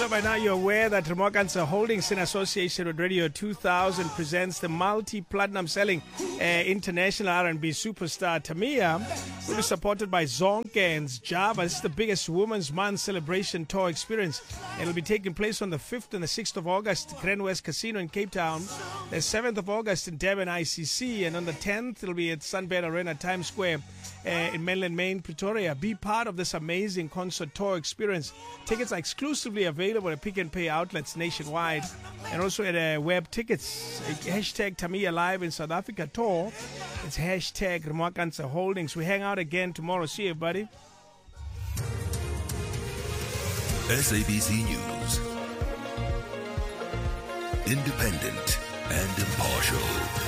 So by now you're aware that Ramakansa Holdings in association with Radio 2000 presents the multi-platinum selling international R&B superstar Tamia, will be supported by Zonke's Java. This is the biggest Women's Month celebration tour experience. It'll be taking place on the 5th and the 6th of August, Grand West Casino in Cape Town, the 7th of August in Durban ICC, and on the 10th it'll be at Sunbed Arena, Times Square in Mainland Maine, Pretoria. Be part of this amazing concert tour experience. Tickets are exclusively available at Pick and Pay outlets nationwide and also at web tickets. Hashtag Tamia Live in South Africa tour. It's hashtag Ramakansa Holdings. We hang out again tomorrow. See you, buddy. SABC News. Independent and impartial.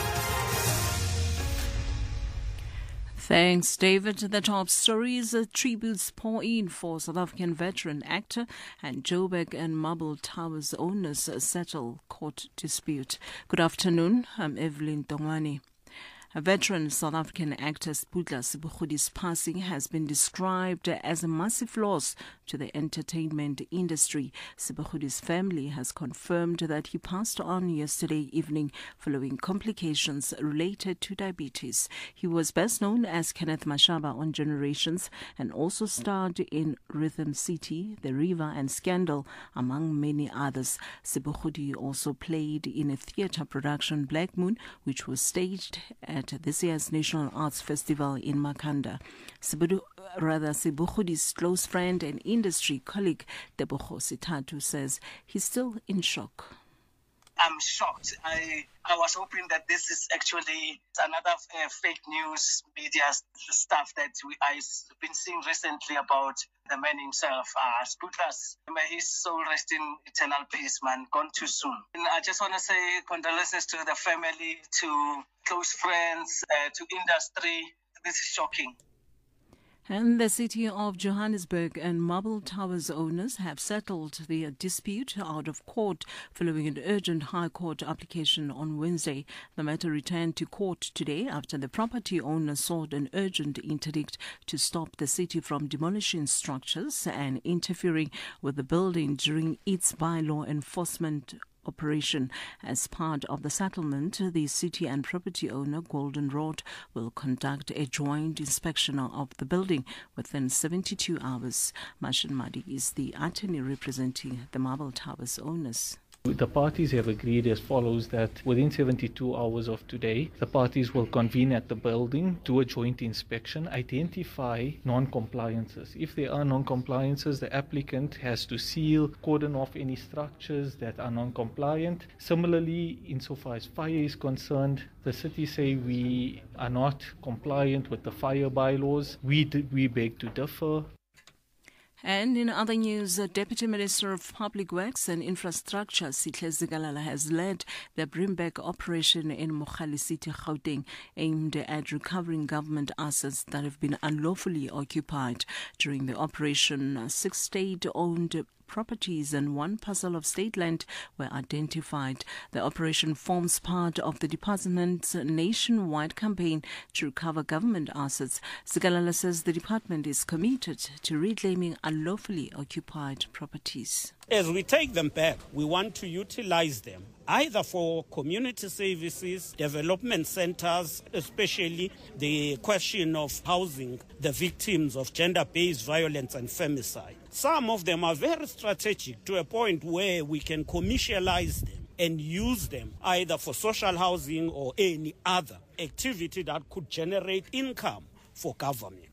Thanks, David. The top stories, tributes pour in for South African veteran actor and Joburg and Marble Towers owners settle court dispute. Good afternoon. I'm Evelyn Tongani. A veteran South African actor Sputla Sebokgodi's passing has been described as a massive loss to the entertainment industry. Sebokgodi's family has confirmed that he passed on yesterday evening following complications related to diabetes. He was best known as Kenneth Mashaba on Generations and also starred in Rhythm City, The River and Scandal, among many others. Sebokgodi also played in a theatre production, Black Moon, which was staged at this year's National Arts Festival in Makanda. Sebokgodi's close friend and industry colleague Tebogo Sitatu says he's still in shock. I'm shocked. I was hoping that this is actually another fake news media stuff that I've been seeing recently about the man himself. Sputlas, may his soul rest in eternal peace, man. Gone too soon. And I just want to say condolences to the family, to close friends, to industry. This is shocking. And the city of Johannesburg and Marble Towers owners have settled their dispute out of court following an urgent High Court application on Wednesday. The matter returned to court today after the property owner sought an urgent interdict to stop the city from demolishing structures and interfering with the building during its bylaw enforcement operation. As part of the settlement, the city and property owner Golden Rod will conduct a joint inspection of the building within 72 hours. Mashin Madi is the attorney representing the Marble Towers owners. The parties have agreed as follows that within 72 hours of today, the parties will convene at the building, do a joint inspection, identify non-compliances. If there are non-compliances, the applicant has to seal, cordon off any structures that are non-compliant. Similarly, insofar as fire is concerned, the city say we are not compliant with the fire bylaws. We beg to differ. And in other news, Deputy Minister of Public Works and Infrastructure, Sihle Zikalala, has led the bring-back operation in Mogale City, Gauteng, aimed at recovering government assets that have been unlawfully occupied. During the operation, 6 state-owned properties and 1 parcel of state land were identified. The operation forms part of the department's nationwide campaign to recover government assets. Zikalala says the department is committed to reclaiming unlawfully occupied properties. As we take them back, we want to utilize them either for community services, development centers, especially the question of housing the victims of gender-based violence and femicide. Some of them are very strategic to a point where we can commercialize them and use them either for social housing or any other activity that could generate income for government.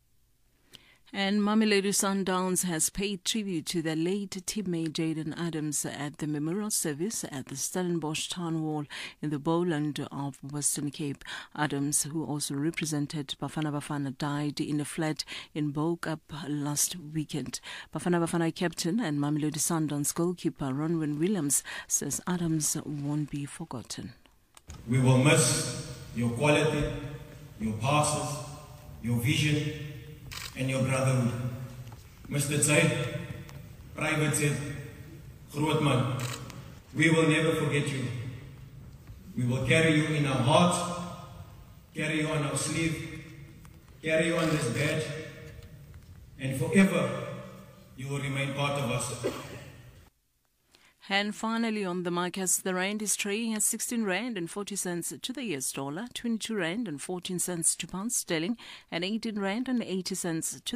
And Mamelodi Sundowns has paid tribute to their late teammate Jaden Adams at the memorial service at the Stellenbosch Town Hall in the Bowland of Western Cape. Adams, who also represented Bafana Bafana, died in a flat in Bo-Kaap last weekend. Bafana Bafana captain and Mamelodi Sundowns goalkeeper Ronwen Williams says Adams won't be forgotten. We will miss your quality, your passes, your vision, and your brotherhood. Mr. Zaid, Private Zaid, Grootman, we will never forget you. We will carry you in our heart, carry you on our sleeve, carry you on this badge, and forever you will remain part of us. And finally, on the markets, the rand is trading at 16 rand and 40 cents to the US dollar, 22 rand and 14 cents to pound sterling, and 18 rand and 80 cents to